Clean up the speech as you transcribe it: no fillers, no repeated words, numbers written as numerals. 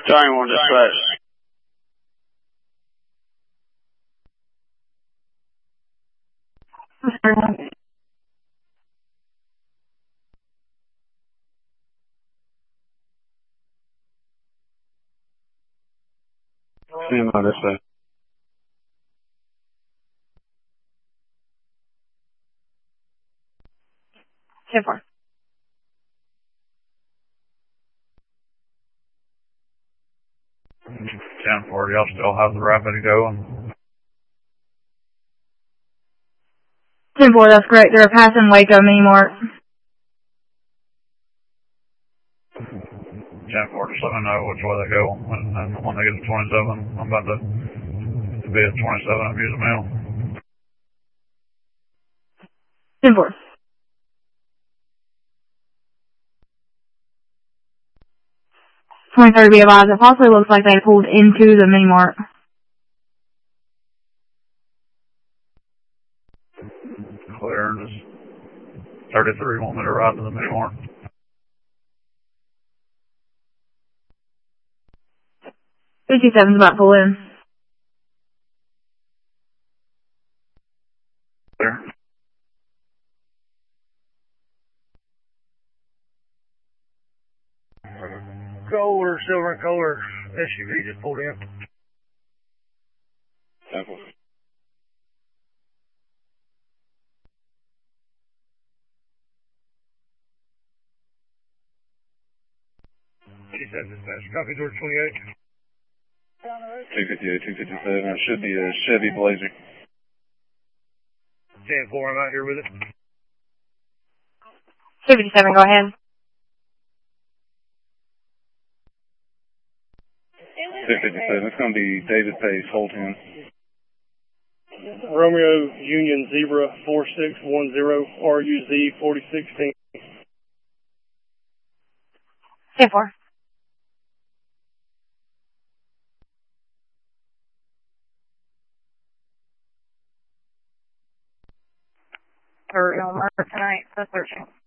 Johnny 1 dispatch. Stand by dispatch. 10-4. 10-4, y'all still have the rapid going? 10-4, that's correct. They're passing Waco Mini Mart. 10-4, just let me know which way they go. When they get to 27, I'm about to be at 27 and use a mail. 10-4. 23rd be advised. It possibly looks like they pulled into the Mini Mart. Clear. Does 33 want me to ride to the Mini Mart? 57's about to pull in. Clear. Color, silver and color SUV just pulled in. 10-4. She said dispatch. Copy, George 28. 258, 257. It should be a Chevy Blazer. 10-4, I'm out here with it. 57, go ahead. 257. It's going to be David Pace, hold him. Romeo Union Zebra 4610 RUZ 4016. 10-4. For Elmer tonight, the searching.